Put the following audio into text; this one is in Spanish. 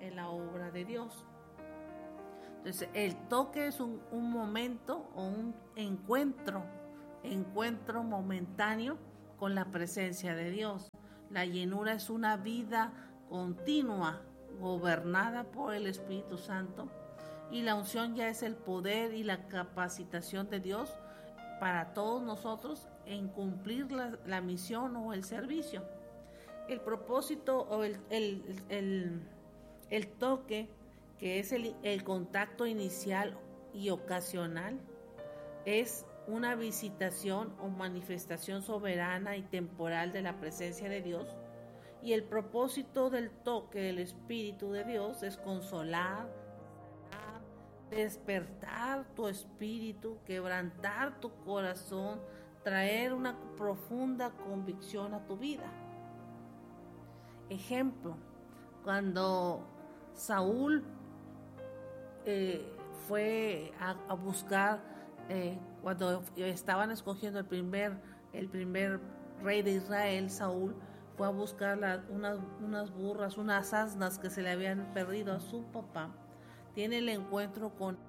en la obra de Dios. Entonces, el toque es un momento o un encuentro momentáneo con la presencia de Dios. La llenura es una vida continua, gobernada por el Espíritu Santo, y la unción ya es el poder y la capacitación de Dios para todos nosotros en cumplir la misión o el servicio. El propósito o el toque, que es el contacto inicial y ocasional, es una visitación o manifestación soberana y temporal de la presencia de Dios. Y el propósito del toque del Espíritu de Dios es consolar, sanar, despertar tu espíritu, quebrantar tu corazón, traer una profunda convicción a tu vida. Ejemplo, cuando Saúl fue a buscar, cuando estaban escogiendo el primer rey de Israel, Saúl fue a buscar unas burras, unas asnas que se le habían perdido a su papá. Tiene el encuentro con